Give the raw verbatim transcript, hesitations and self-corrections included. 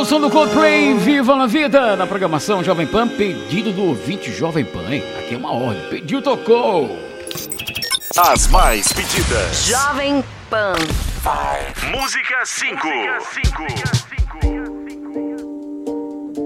o som do Coldplay, Viva na Vida, na programação Jovem Pan, pedido do ouvinte Jovem Pan, hein? Aqui é uma ordem, pediu, tocou. As mais pedidas. Jovem Pan. Música cinco.